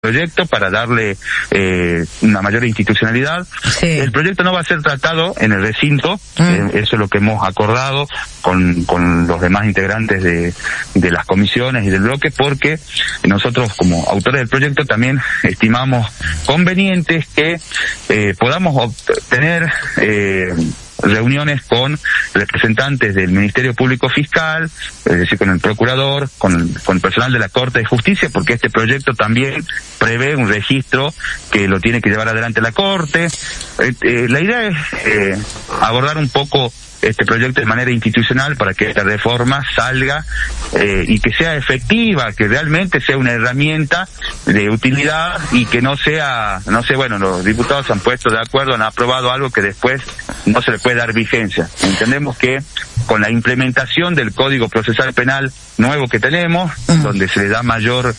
proyecto para darle una mayor institucionalidad. Sí. El proyecto no va a ser tratado en el recinto, eso es lo que hemos acordado con los demás integrantes de las comisiones y del bloque, porque nosotros como autores del proyecto también estimamos convenientes que podamos obtener reuniones con representantes del Ministerio Público Fiscal, es decir, con el procurador, con el personal de la Corte de Justicia, porque este proyecto también prevé un registro que lo tiene que llevar adelante la Corte. La idea es abordar un poco este proyecto de manera institucional para que esta reforma salga y que sea efectiva, que realmente sea una herramienta de utilidad y que no sea, bueno, los diputados se han puesto de acuerdo, han aprobado algo que después no se le puede dar vigencia. Entendemos que con la implementación del Código Procesal Penal nuevo que tenemos, donde se le da mayor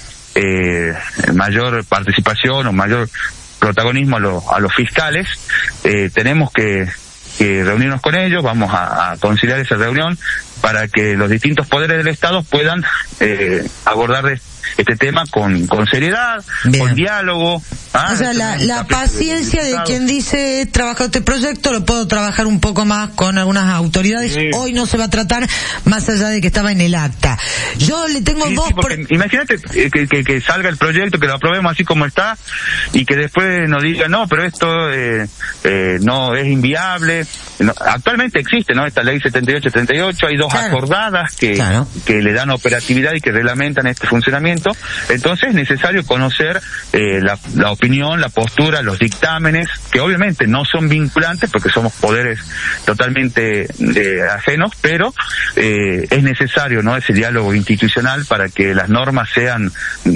participación o mayor protagonismo a los fiscales, tenemos que reunirnos con ellos, vamos a conciliar esa reunión para que los distintos poderes del Estado puedan abordar este tema con seriedad, bien, con diálogo. O sea, la paciencia de quien dice, trabajo este proyecto, lo puedo trabajar un poco más con algunas autoridades. Sí. Hoy no se va a tratar, más allá de que estaba en el acta. Yo le tengo imagínate que salga el proyecto, que lo aprobemos así como está, y que después nos digan, no, pero esto no es inviable. No, actualmente existe, ¿no? Esta ley 7838, hay dos acordadas que le dan operatividad y que reglamentan este funcionamiento. Entonces es necesario conocer la opinión, la postura, los dictámenes, que obviamente no son vinculantes porque somos poderes totalmente ajenos, pero es necesario, ¿no?, ese diálogo institucional para que las normas salgan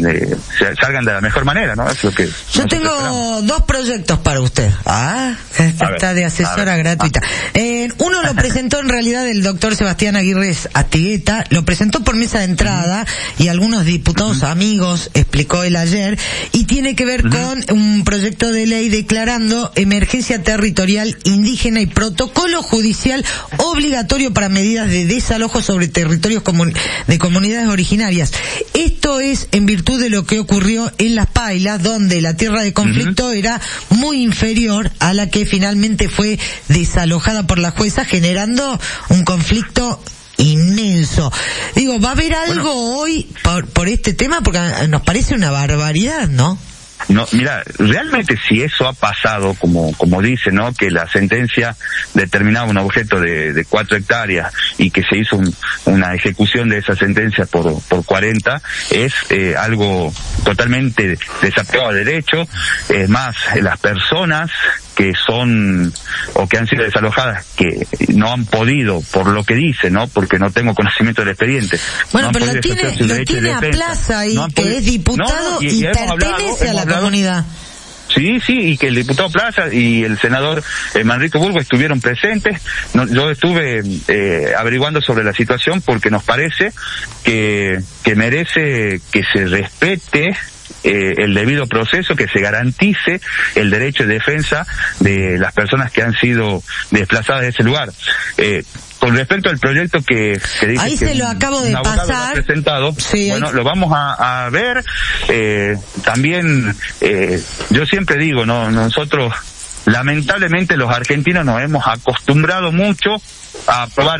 de la mejor manera, ¿no? Es lo que yo tengo esperamos. Dos proyectos para usted. Está de asesora gratuita. Uno lo presentó en realidad el doctor Sebastián Aguirre Astigueta, lo presentó por mesa de entrada y algunos diputados amigos, explicó él ayer, y tiene que ver con un proyecto de ley declarando emergencia territorial indígena y protocolo judicial obligatorio para medidas de desalojo sobre territorios de comunidades originarias. Esto es en virtud de lo que ocurrió en Las Pailas, donde la tierra de conflicto era muy inferior a la que finalmente fue desalojada por la jueza, generando un conflicto inmenso. Digo, ¿va a haber algo hoy por este tema? Porque nos parece una barbaridad, ¿no? No, mira, realmente si eso ha pasado, como dice, ¿no?, que la sentencia determinaba un objeto de 4 hectáreas y que se hizo una ejecución de esa sentencia por 40, es algo totalmente desapegado de derecho. Es más, las personas que son o que han sido desalojadas, que no han podido, por lo que dice, ¿no?, porque no tengo conocimiento del expediente. Bueno, pero lo tiene a Plaza ahí, que es diputado y pertenece a la comunidad. Sí, y que el diputado Plaza y el senador Manrique Burgo estuvieron presentes. Yo estuve averiguando sobre la situación porque nos parece que merece que se respete el debido proceso, que se garantice el derecho de defensa de las personas que han sido desplazadas de ese lugar. Con respecto al proyecto que dice ahí que se lo acabo de pasar, presentado, sí, bueno, lo vamos a ver. También yo siempre digo, no, nosotros lamentablemente los argentinos nos hemos acostumbrado mucho a aprobar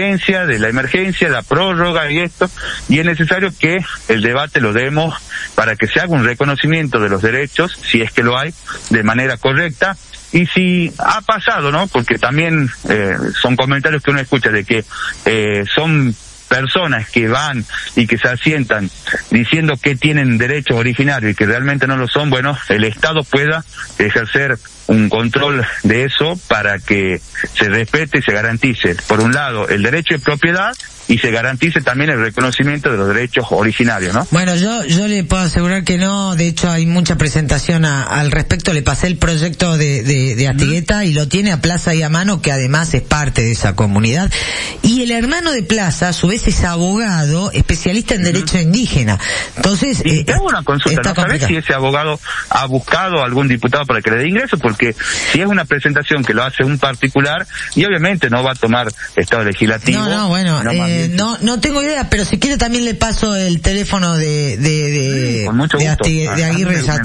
la prórroga y esto, y es necesario que el debate lo demos para que se haga un reconocimiento de los derechos, si es que lo hay, de manera correcta. Y si ha pasado, ¿no?, porque también son comentarios que uno escucha de que son personas que van y que se asientan diciendo que tienen derechos originarios y que realmente no lo son, bueno, el Estado pueda ejercer un control de eso para que se respete y se garantice, por un lado, el derecho de propiedad y se garantice también el reconocimiento de los derechos originarios, ¿no? Bueno, yo le puedo asegurar que no. De hecho, hay mucha presentación al respecto. Le pasé el proyecto de Astigueta y lo tiene a Plaza y a mano, que además es parte de esa comunidad. Y el hermano de Plaza, a su vez, es abogado, especialista en derecho indígena. Entonces, te hago una consulta, ¿no sabes si ese abogado ha buscado a algún diputado para que le dé ingreso? Porque si es una presentación que lo hace un particular, y obviamente no va a tomar estado legislativo, no, bueno, No tengo idea, pero si quiere también le paso el teléfono de Aguirre